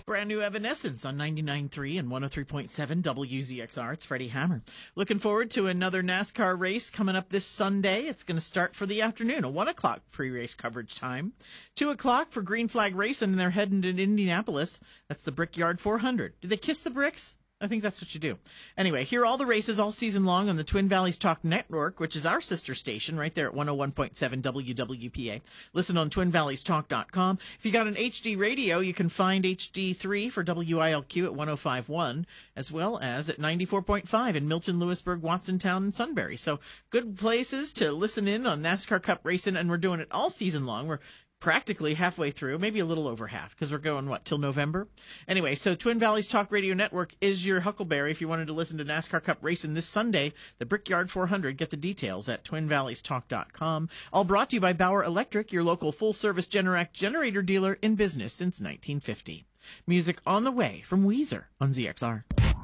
Brand new Evanescence on 99.3 and 103.7 WZXR. It's Freddie Hammer. Looking forward to another NASCAR race coming up this Sunday. It's going to start for the afternoon, a 1 o'clock pre-race coverage time. 2 o'clock for Green Flag Racing, and they're heading to Indianapolis. That's the Brickyard 400. Do they kiss the bricks? I think that's what you do. Anyway, hear all the races all season long on the Twin Valleys Talk Network, which is our sister station right there at 101.7 WWPA. Listen on twinvalleystalk.com. If you got an HD radio, you can find HD3 for WILQ at 105.1, as well as at 94.5 in Milton, Lewisburg, Watsontown, and Sunbury. So good places to listen in on NASCAR Cup racing, and we're doing it all season long. We're practically halfway through, maybe a little over half, because we're going, till November? Anyway, so Twin Valleys Talk Radio Network is your huckleberry if you wanted to listen to NASCAR Cup racing this Sunday, the Brickyard 400. Get the details at twinvalleystalk.com. All brought to you by Bauer Electric, your local full-service Generac generator dealer in business since 1950. Music on the way from Weezer on ZXR.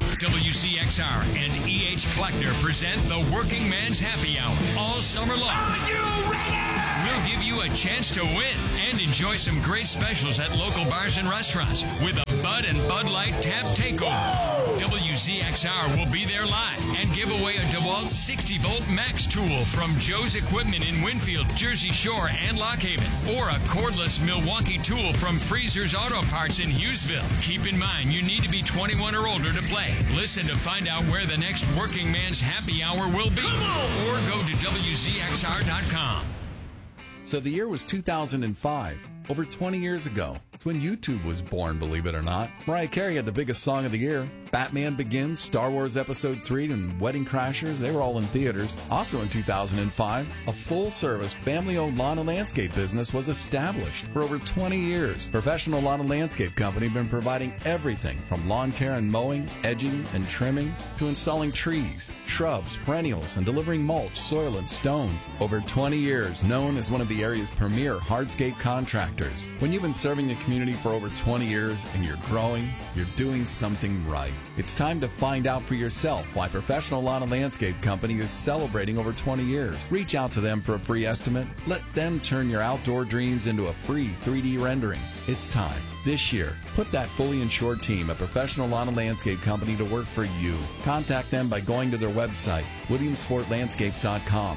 WZXR and E.H. Kleckner present the Working Man's Happy Hour all summer long. Are you ready? We'll give you a chance to win and enjoy some great specials at local bars and restaurants with a Bud and Bud Light Tap Takeover. WZXR will be there live and give away a DeWalt 60-volt Max tool from Joe's Equipment in Winfield, Jersey Shore, and Lock Haven, or a cordless Milwaukee tool from Freezer's Auto Parts in Hughesville. Keep in mind, you need to be 21 or older to play. Listen to find out where the next Working Man's Happy Hour will be, or go to WZXR.com. So the year was 2005, over 20 years ago. It's when YouTube was born, believe it or not. Mariah Carey had the biggest song of the year. Batman Begins, Star Wars Episode 3, and Wedding Crashers, they were all in theaters. Also in 2005, a full-service, family-owned lawn and landscape business was established. For over 20 years, Professional Lawn and Landscape Company have been providing everything from lawn care and mowing, edging, and trimming, to installing trees, shrubs, perennials, and delivering mulch, soil, and stone. Over 20 years, known as one of the area's premier hardscape contractors. When you've been serving the community for over 20 years and you're growing, you're doing something right. It's time to find out for yourself why Professional Lawn and Landscape Company is celebrating over 20 years. Reach out to them for a free estimate. Let them turn your outdoor dreams into a free 3D rendering. It's time. This year, put that fully insured team at Professional Lawn and Landscape Company to work for you. Contact them by going to their website, WilliamsportLandscapes.com.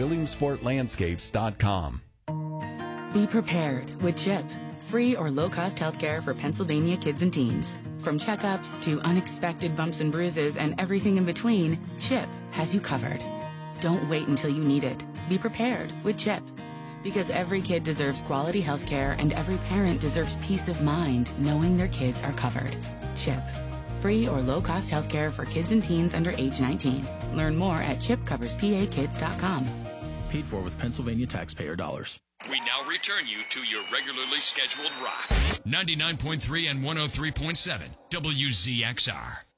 WilliamsportLandscapes.com. Be prepared with CHIP, free or low-cost healthcare for Pennsylvania kids and teens. From checkups to unexpected bumps and bruises and everything in between, CHIP has you covered. Don't wait until you need it. Be prepared with CHIP. Because every kid deserves quality healthcare and every parent deserves peace of mind knowing their kids are covered. CHIP, free or low-cost healthcare for kids and teens under age 19. Learn more at chipcoverspakids.com. Paid for with Pennsylvania taxpayer dollars. We now return you to your regularly scheduled rock. 99.3 and 103.7 WZXR.